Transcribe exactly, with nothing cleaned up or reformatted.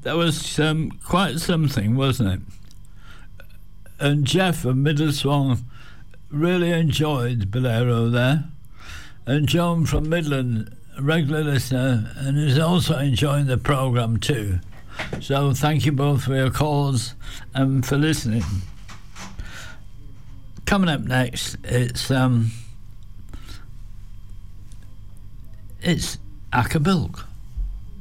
That was um, quite something, wasn't it? And Jeff from Middleswan really enjoyed Bolero there. And Joan from Midland, a regular listener, and is also enjoying the programme too. So thank you both for your calls and for listening. Coming up next, it's um, it's Acker Bilk.